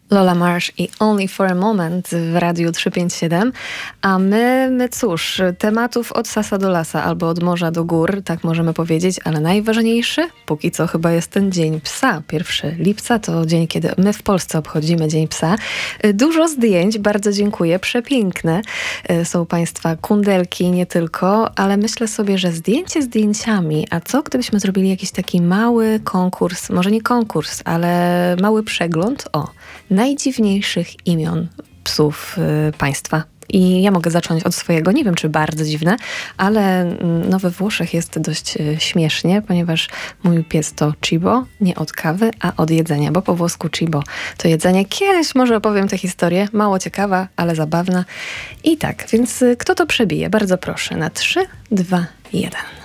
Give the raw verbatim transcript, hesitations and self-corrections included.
Lola Marsh i Only for a Moment w Radiu trzysta pięćdziesiąt siedem. A my, my cóż, tematów od sasa do lasa albo od morza do gór, tak możemy powiedzieć, ale najważniejszy póki co chyba jest ten Dzień Psa. pierwszego lipca to dzień, kiedy my w Polsce obchodzimy Dzień Psa. Dużo zdjęć, bardzo dziękuję, przepiękne są Państwa kundelki, nie tylko, ale myślę sobie, że zdjęcie zdjęciami, a co gdybyśmy zrobili jakiś taki mały konkurs, może nie konkurs, ale mały przegląd, o, najdziwniejszych imion psów y, państwa. I ja mogę zacząć od swojego, nie wiem czy bardzo dziwne, ale no we Włoszech jest dość y, śmiesznie, ponieważ mój pies to Cibo, nie od kawy, a od jedzenia, bo po włosku Cibo to jedzenie. Kiedyś może opowiem tę historię, mało ciekawa, ale zabawna. I tak, więc y, kto to przebije? Bardzo proszę, na trzy, dwa, jeden.